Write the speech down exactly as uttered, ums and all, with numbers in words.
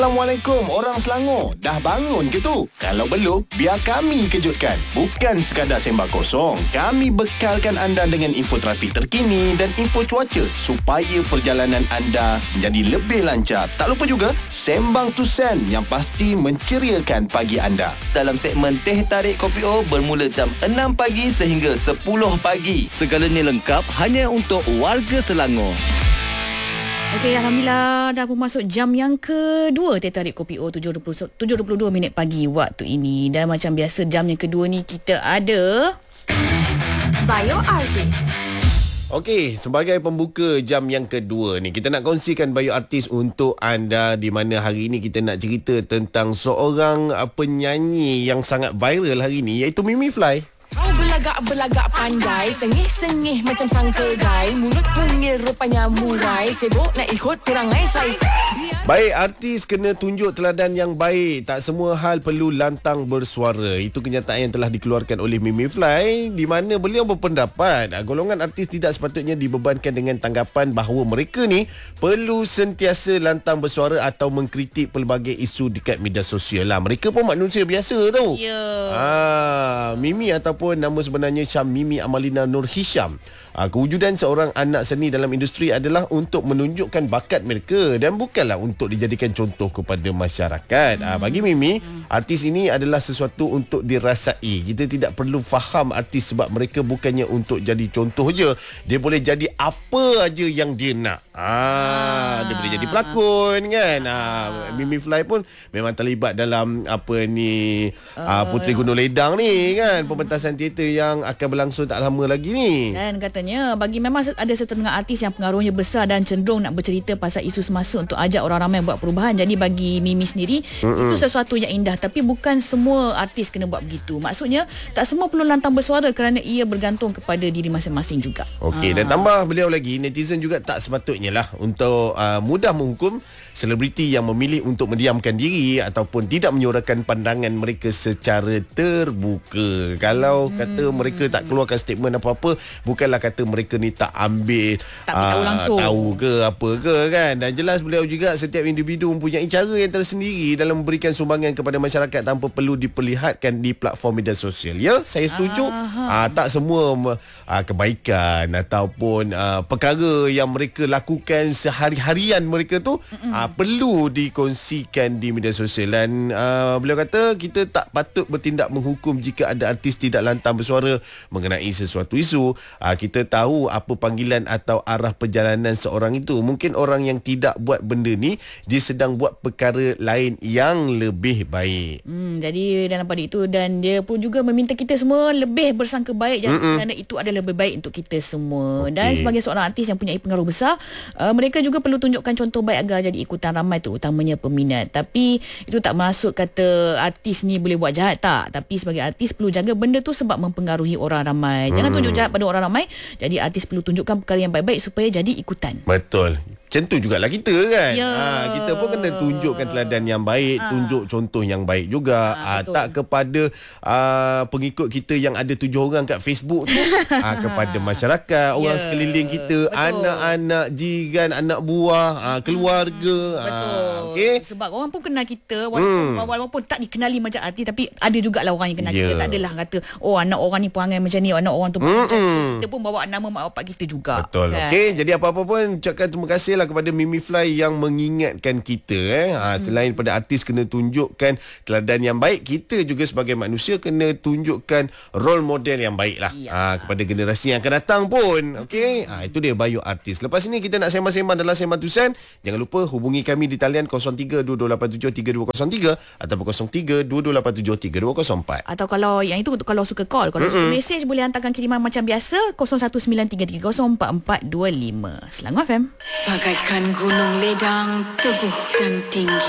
Assalamualaikum orang Selangor. Dah bangun ke tu? Kalau belum, biar kami kejutkan. Bukan sekadar sembang kosong. Kami bekalkan anda dengan info trafik terkini dan info cuaca supaya perjalanan anda menjadi lebih lancar. Tak lupa juga Sembang Tusen yang pasti menceriakan pagi anda. Dalam segmen Teh Tarik Kopi O bermula jam enam pagi sehingga sepuluh pagi. Segalanya lengkap hanya untuk warga Selangor. Okey, Alhamdulillah dah pun masuk jam yang kedua Teh Tarik Kopi O tujuh dua puluh dua minit pagi waktu ini. Dan macam biasa jam yang kedua ni kita ada Bio Artist. Okey, sebagai pembuka jam yang kedua ni, kita nak kongsikan bio artis untuk anda, di mana hari ini kita nak cerita tentang seorang uh, penyanyi yang sangat viral hari ini, iaitu Mimi Fly. Kau berlagak-berlagak pandai, sengih-sengih macam sang kedai, mulut pungil rupanya murai, sibuk nak ikut perangai saya. Baik, artis kena tunjuk teladan yang baik. Tak semua hal perlu lantang bersuara. Itu kenyataan yang telah dikeluarkan oleh Mimi Fly, di mana beliau berpendapat golongan artis tidak sepatutnya dibebankan dengan tanggapan bahawa mereka ni perlu sentiasa lantang bersuara atau mengkritik pelbagai isu dekat media sosial lah. Mereka pun manusia biasa tau. Ya. Ah, Mimi ataupun nama sebenarnya Syam Mimi Amalina Nur Hisham. Ha, kewujudan seorang anak seni dalam industri adalah untuk menunjukkan bakat mereka dan bukanlah untuk dijadikan contoh kepada masyarakat. Ha, bagi Mimi, artis ini adalah sesuatu untuk dirasai. Kita tidak perlu faham artis sebab mereka bukannya untuk jadi contoh je. Dia boleh jadi apa aja yang dia nak. Ha, dia boleh jadi pelakon kan. Ha, Mimi Fly pun memang terlibat dalam apa ni uh, Puteri Gunung Ledang ni kan, pementasan teater yang akan berlangsung tak lama lagi ni. Dan katanya bagi memang ada setengah artis yang pengaruhnya besar dan cenderung nak bercerita pasal isu semasa untuk ajak orang ramai buat perubahan. Jadi bagi Mimi sendiri, Mm-mm. itu sesuatu yang indah, tapi bukan semua artis kena buat begitu. Maksudnya tak semua perlu lantang bersuara kerana ia bergantung kepada diri masing-masing juga. Okey, ha. Dan tambah beliau lagi, netizen juga tak sepatutnya lah untuk uh, mudah menghukum selebriti yang memilih untuk mendiamkan diri ataupun tidak menyuarakan pandangan mereka secara terbuka. Kalau hmm. kata mereka tak keluarkan statement apa-apa, bukanlah kata mereka ni tak ambil tak uh, tahu langsung tahu ke apa ke kan. Dan jelas beliau juga setiap individu mempunyai cara yang tersendiri dalam memberikan sumbangan kepada masyarakat tanpa perlu diperlihatkan di platform media sosial. Ya, saya setuju. Uh, tak semua uh, kebaikan ataupun uh, perkara yang mereka lakukan sehari-harian mereka tu uh, perlu dikongsikan di media sosial. Dan uh, beliau kata kita tak patut bertindak menghukum jika ada artis tidak lantang bersuara mengenai sesuatu isu. Uh, kita tahu apa panggilan atau arah perjalanan seorang itu. Mungkin orang yang tidak buat benda ni, dia sedang buat perkara lain yang lebih baik. Hmm, jadi dalam pada itu, dan dia pun juga meminta kita semua lebih bersangka baik jangan kerana itu adalah lebih baik untuk kita semua. Okay. Dan sebagai seorang artis yang punya pengaruh besar, uh, mereka juga perlu tunjukkan contoh baik agar jadi ikutan ramai, terutamanya peminat. Tapi itu tak maksud kata artis ni boleh buat jahat, tak. Tapi sebagai artis perlu jaga benda tu sebab mempengaruhi orang ramai. Jangan tunjuk jahat pada orang ramai. Jadi artis perlu tunjukkan perkara yang baik-baik supaya jadi ikutan. Betul. Macam tu jugalah kita kan. Ya. Ha, kita pun kena tunjukkan teladan yang baik, ha. tunjuk contoh yang baik juga. Ha, ha, tak kepada uh, pengikut kita yang ada tujuh orang kat Facebook tu, ha, kepada masyarakat, orang ya. sekeliling kita, betul. anak-anak jiran, anak buah, ha, keluarga. Betul. Ha, okay? Sebab orang pun kenal kita walaupun, hmm. walaupun tak dikenali macam artis, tapi ada jugalah orang yang kenal yeah. kita. Tak adalah kata oh anak orang ni perangai macam ni, anak orang tu perangai macam ni. Kita pun bawa nama mak bapak kita juga. Betul. Kan? Okey, jadi apa-apa pun ucapkan terima kasih kepada Mimi Fly yang mengingatkan kita eh ha, selain pada artis kena tunjukkan teladan yang baik, kita juga sebagai manusia kena tunjukkan role model yang baik lah ya. ha, kepada generasi yang akan datang pun. Okey, ha, itu dia bio artis. Lepas ini kita nak sembang-sembang dalam Sembang Tusen. Jangan lupa hubungi kami di talian kosong tiga dua dua lapan tujuh tiga dua kosong tiga ataupun kosong tiga dua dua lapan tujuh tiga dua kosong empat. Atau kalau yang itu kalau suka call, kalau mm-hmm. suka mesej boleh hantarkan kiriman macam biasa kosong satu sembilan tiga tiga kosong empat empat dua lima. Selangor F M. Bagaikan gunung ledang teguh dan tinggi,